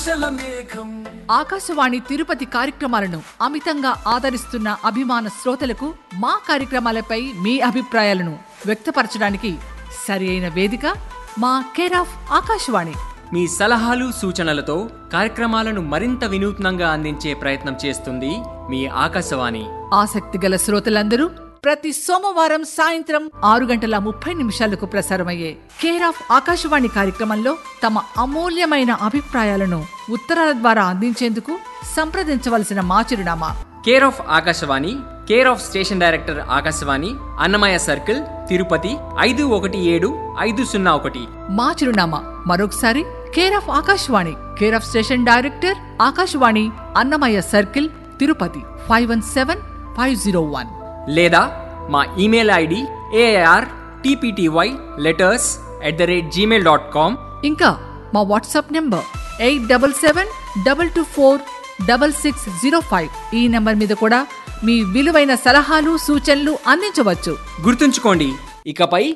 ఆశల మేఘం. ఆకాశవాణి తిరుపతి కార్యక్రమాలను అమితంగా ఆదరిస్తున్న అభిమాన శ్రోతలకు మా కార్యక్రమాలపై మీ అభిప్రాయాలను వ్యక్తపరచడానికి సరి అయిన వేదిక మా కేర్ ఆఫ్ ఆకాశవాణి. మీ సలహాలు సూచనలతో కార్యక్రమాలను మరింత వినూత్నంగా అందించే ప్రయత్నం చేస్తుంది మీ ఆకాశవాణి. ఆసక్తి గల శ్రోతలందరూ ప్రతి సోమవారం సాయంత్రం 6:30 ప్రసారమయ్యే కేర్ ఆఫ్ ఆకాశవాణి కార్యక్రమంలో తమ అమూల్యమైన అభిప్రాయాలను ఉత్తరాల ద్వారా అందించేందుకు సంప్రదించవలసిన మా చిరునామా care of Akashvani, care of station director Akashvani, Annamayya circle, Tirupati 517501. మా చిరునామా మరొకసారి care of Akashvani, care of station director Akashvani, Annamayya circle, Tirupati 517501. లేదా మా ఇమెయిల్ ఐడి aartptyletters@gmail.com. ఇంకా మా వాట్సాప్ నెంబర్ 8772246605. ఈ నెంబర్ మీద కూడా మీ విలువైన సలహాలు సూచనలు అందించవచ్చు. గుర్తుంచుకోండి, ఇకపై